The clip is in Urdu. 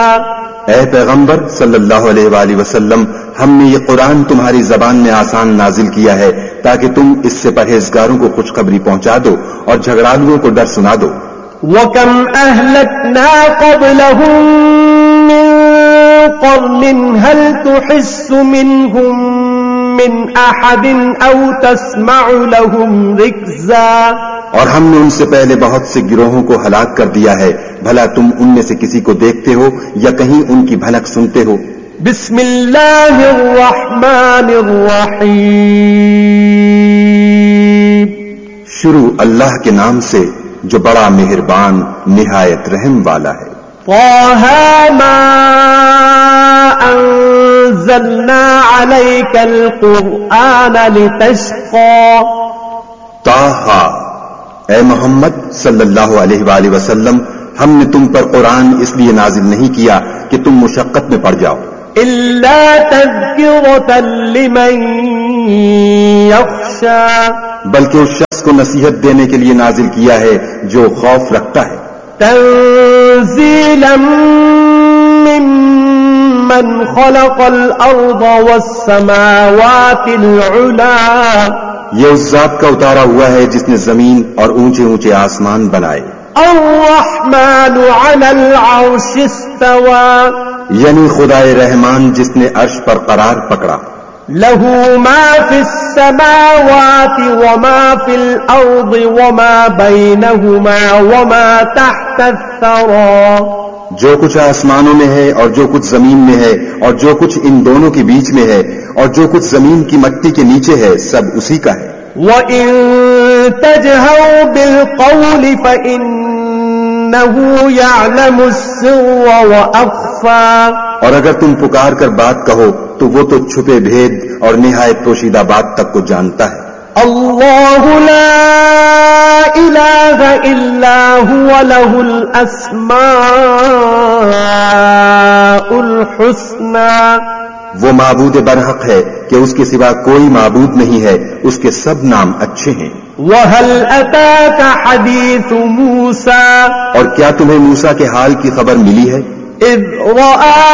اے پیغمبر صلی اللہ علیہ وآلہ وسلم، ہم نے یہ قرآن تمہاری زبان میں آسان نازل کیا ہے تاکہ تم اس سے پرہیزگاروں کو خوشخبری پہنچا دو اور جھگڑالوؤں کو ڈر سنا دو۔ وَكَمْ أَهْلَكْنَا قَبْلَهُمْ مِنْ قَرْنٍ هَلْ تُحِسُّ مِنْهُمْ مِنْ أَحَدٍ أَوْ تَسْمَعُ لَهُمْ رِكْزًا۔ اور ہم نے ان سے پہلے بہت سے گروہوں کو ہلاک کر دیا ہے، بھلا تم ان میں سے کسی کو دیکھتے ہو یا کہیں ان کی بھنک سنتے ہو؟ بسم اللہ الرحمن الرحیم، شروع اللہ کے نام سے جو بڑا مہربان نہایت رحم والا ہے۔ طه ما انزلنا عليك القرآن لتشقى۔ طه، اے محمد صلی اللہ علیہ وآلہ وسلم، ہم نے تم پر قرآن اس لیے نازل نہیں کیا کہ تم مشقت میں پڑ جاؤ، إلا تذكرة لمن يخشى، بلکہ اس شخص کو نصیحت دینے کے لیے نازل کیا ہے جو خوف رکھتا ہے۔ تنزيلا ممن خلق الأرض والسماوات العلا، یہ اس ذات کا اتارا ہوا ہے جس نے زمین اور اونچے اونچے آسمان بنائے۔ الرحمن على العرش استوى، یعنی خدائے رحمان جس نے عرش پر قرار پکڑا۔ له ما في السماوات وما في الأرض وما بينهما وما تحت الثرى، جو کچھ آسمانوں میں ہے اور جو کچھ زمین میں ہے اور جو کچھ ان دونوں کے بیچ میں ہے اور جو کچھ زمین کی مٹی کے نیچے ہے، سب اسی کا ہے۔ وَإِن تَجْهَرْ بِالْقَوْلِ فَإِنَّهُ يَعْلَمُ السِّرَّ وَأَخْفَى، اور اگر تم پکار کر بات کہو تو وہ تو چھپے بھید اور نہایت پوشیدہ بات تک کو جانتا ہے۔ اللہ لا الہ الا هو له الاسماء الحسنى، وہ معبود برحق ہے کہ اس کے سوا کوئی معبود نہیں ہے، اس کے سب نام اچھے ہیں۔ وَهَلْ أَتَاكَ حَدِيثُ مُوسَى، اور کیا تمہیں موسیٰ کے حال کی خبر ملی ہے؟ إِذْ رَأَى